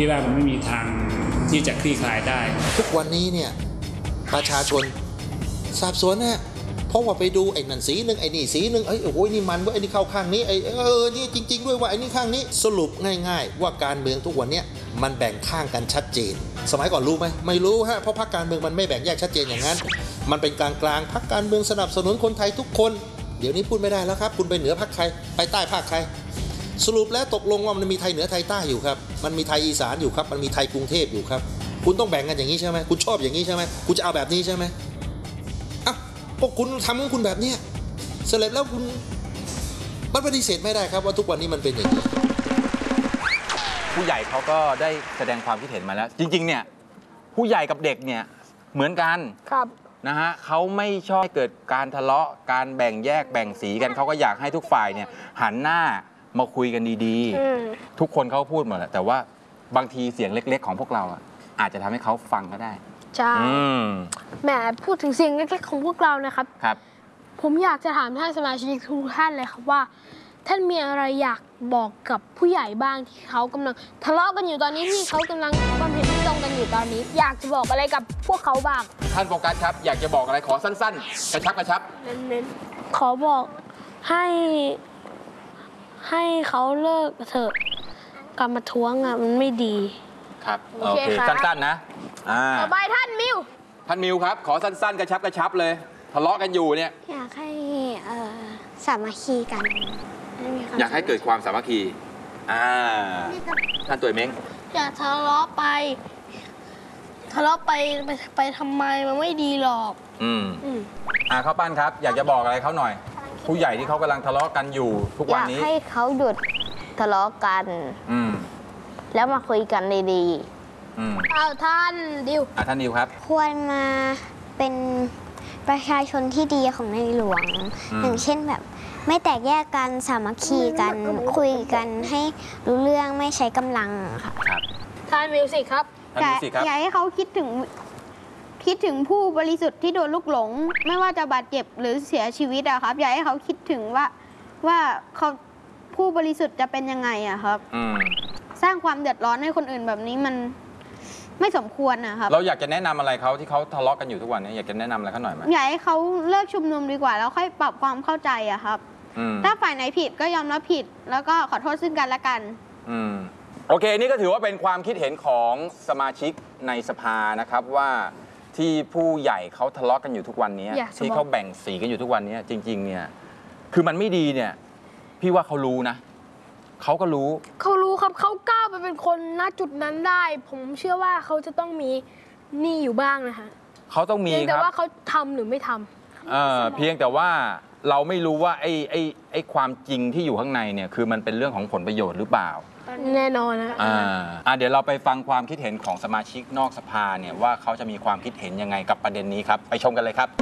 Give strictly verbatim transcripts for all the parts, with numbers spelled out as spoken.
พี่ว่ามันไม่มีทางที่จะคลี่คลายได้ทุกวันนี้เนี่ยประชาชนสับสนนะเพราะว่าไปดูไอ้นั่นสีหนึ่งไอ้นี่สีหนึ่งไอ้โอ้ยนี่มันว่าไอ้นี่เข้าข้างนี้ไอ้เออนี่จริงๆด้วยว่าไอ้นี่ข้างนี้สรุปง่ายๆว่าการเมืองทุกวันนี้มันแบ่งข้างกันชัดเจนสมัยก่อนรู้ไหมไม่รู้ฮะเพราะพรรคการเมืองมันไม่แบ่งแยกชัดเจนอย่างนั้นมันเป็นกลางๆพรรคการเมืองสนับสนุนคนไทยทุกคนเดี๋ยวนี้พูดไม่ได้แล้วครับคุณไปเหนือพรรคใครไปใต้พรรคใครสรุปแล้วตกลงว่ามันมีไทยเหนือไทยใต้อยู่ครับมันมีไทยอีสานอยู่ครับมันมีไทยกรุงเทพอยู่ครับคุณต้องแบ่งกันอย่างนี้ใช่ไหมคุณชอบอย่างนี้ใช่ไหมคุณจะเอาแบบนี้ใช่ไหมอ่ะพวกคุณทำของคุณแบบนี้เสร็จแล้วคุณมันปฏิเสธไม่ได้ครับว่าทุกวันนี้มันเป็นอย่างนี้ผู้ใหญ่เขาก็ได้แสดงความคิดเห็นมาแล้วจริงๆเนี่ยผู้ใหญ่กับเด็กเนี่ยเหมือนกันครับนะฮะเขาไม่ชอบให้เกิดการทะเลาะการแบ่งแยกแบ่งสีกันเขาก็อยากให้ทุกฝ่ายเนี่ยหันหน้ามาคุยกันดีๆทุกคนเขาพูดหมดแหละแต่ว่าบางทีเสียงเล็กๆของพวกเราอาจจะทำให้เขาฟังก็ได้ใช่แหมพูดถึงเสียงเล็กๆของพวกเรานะครับครับผมอยากจะถามท่านสมาชิกทุกท่านเลยครับว่าท่านมีอะไรอยากบอกกับผู้ใหญ่บ้างที่เขากำลังทะเลาะกันอยู่ตอนนี้ที่เขากำลังความเห็นไม่ตรงกันอยู่ตอนนี้อยากจะบอกอะไรกับพวกเขาบ้างท่านโฟกัสครับอยากจะบอกอะไรขอสั้นๆกระชับกระชับเน้นๆขอบอกให้ให้เขาเลิกเถอะการมาท้วงอ่ะมันไม่ดีครับโอเคสั้นๆนะต่อไปท่านมิวท่านมิวครับขอสั้นๆกระชับกระชับเลยทะเลาะกันอยู่เนี่ยอยากให้สามัคคีกันอยากให้เกิดความสามัคคีอ่าท่านตัวเม้งอย่าทะเลาะไปทะเลาะไปไปไปทำไมมันไม่ดีหรอกอืมอ่าข้าวปั้นครับอยากจะบอกอะไรเขาหน่อยผู้ใหญ่ที่เขากำลังทะเลาะกันอยู่ทุกวันนี้อยากให้เขาหยุดทะเลาะกันอืมแล้วมาคุยกันดีๆอืมเอาท่านดิวอ่าท่านดิวครับควรมาเป็นประชาชนที่ดีของในหลวงอย่างเช่นแบบไม่แตกแยกกันสามัคคีกันคุยกันให้รู้เรื่องไม่ใช้กำลังค่ะท่านมิวสิกครับอยากให้เขาคิดถึงคิดถึงผู้บริสุทธิ์ที่โดนลูกหลงไม่ว่าจะบาดเจ็บหรือเสียชีวิตอะครับอยากให้เขาคิดถึงว่าว่าเขาผู้บริสุทธิ์จะเป็นยังไงอะครับสร้างความเดือดร้อนให้คนอื่นแบบนี้มันไม่สมควรนะครับเราอยากจะแนะนำอะไรเขาที่เขาทะเลาะกันอยู่ทุกวันนี้อยากจะแนะนำอะไรเขาหน่อยไหมอยากให้เขาเลิกชุมนุมดีกว่าแล้วค่อยปรับความเข้าใจอะครับถ้าฝ่ายไหนผิดก็ยอมรับผิดแล้วก็ขอโทษซึ่งกันและกันอืมโอเคนี่ก็ถือว่าเป็นความคิดเห็นของสมาชิกในสภานะครับว่าที่ผู้ใหญ่เขาทะเลาะกันอยู่ทุกวันนี้ที่เขาแบ่งสีกันอยู่ทุกวันนี้จริงๆเนี่ยคือมันไม่ดีเนี่ยพี่ว่าเขารู้นะเขาก็รู้เขารู้ครับเขาก้าวไปเป็นคนณจุดนั้นได้ผมเชื่อว่าเขาจะต้องมีนี่อยู่บ้างนะคะเขาต้องมีครับแต่ว่าเขาทำหรือไม่ทำเออเพียงแต่ว่าเราไม่รู้ว่าไอ้ไอ้ไอ้ความจริงที่อยู่ข้างในเนี่ยคือมันเป็นเรื่องของผลประโยชน์หรือเปล่าแน่นอนนะอ่าอ่าเดี๋ยวเราไปฟังความคิดเห็นของสมาชิกนอกสภาเนี่ยว่าเขาจะมีความคิดเห็นยังไงกับประเด็นนี้ครับไปชมกันเลยครับ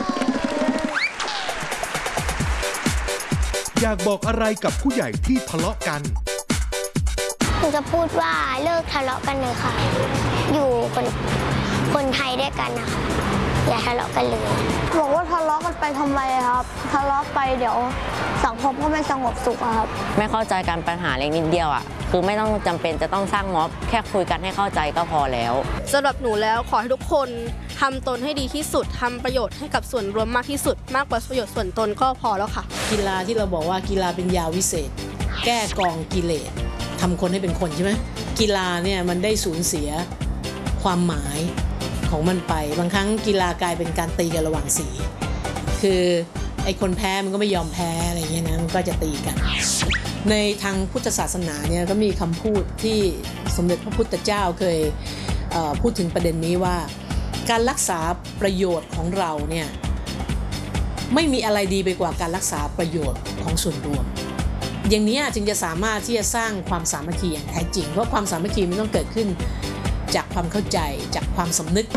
อยากบอกอะไรกับผู้ใหญ่ที่ทะเลาะกันผมจะพูดว่าเลิกทะเลาะกันเลยค่ะอยู่คนคนไทยด้วยกันนะคะอย่าทะเลาะกันเลยบอกว่าทะเลาะกันไปทำไมครับทะเลาะไปเดี๋ยวสังคมก็ไม่สงบสุขครับไม่เข้าใจการปัญหาเล็กนิดเดียวอ่ะคือไม่ต้องจำเป็นจะต้องสร้างม็อบแค่คุยกันให้เข้าใจก็พอแล้วสำหรับหนูแล้วขอให้ทุกคนทำตนให้ดีที่สุดทำประโยชน์ให้กับส่วนรวมมากที่สุดมากกว่าประโยชน์ส่วนตนก็พอแล้วค่ะกีฬาที่เราบอกว่ากีฬาเป็นยาวิเศษแก้กองกิเลสทำคนให้เป็นคนใช่ไหมกีฬาเนี่ยมันได้สูญเสียความหมายของมันไปบางครั้งกีฬากลายเป็นการตีกันระหว่างสีคือไอ้คนแพ้มันก็ไม่ยอมแพ้อะไรเงี้ยนะมันก็จะตีกันในทางพุทธศาสนาเนี่ยก็มีคำพูดที่สมเด็จพระพุทธเจ้าเคยพูดถึงประเด็นนี้ว่าการรักษาประโยชน์ของเราเนี่ยไม่มีอะไรดีไปกว่าการรักษาประโยชน์ของส่วนรวมอย่างนี้จึงจะสามารถที่จะสร้างความสามัคคีอย่างแท้จริงเพราะความสามัคคีมันต้องเกิดขึ้นจากความเข้าใจจากความสำนึก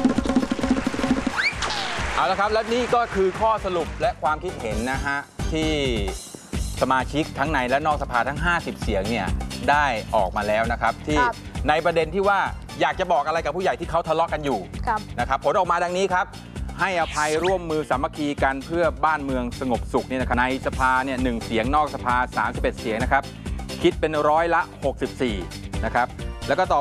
เอาละครับและนี่ก็คือข้อสรุปและความคิดเห็นนะฮะที่สมาชิกทั้งในและนอกสภาทั้งห้าสิบเสียงเนี่ยได้ออกมาแล้วนะครับที่ในประเด็นที่ว่าอยากจะบอกอะไรกับผู้ใหญ่ที่เขาทะเลาะกันอยู่นะครับผลออกมาดังนี้ครับให้อภัยร่วมมือสามัคคีกันเพื่อบ้านเมืองสงบสุขเนี่ยนะครับในสภาเนี่ยหนึ่งเสียงนอกสภาสามสิบเอ็ดเสียงนะครับคิดเป็นร้อยละหกสิบสี่นะครับแล้วก็ต่อ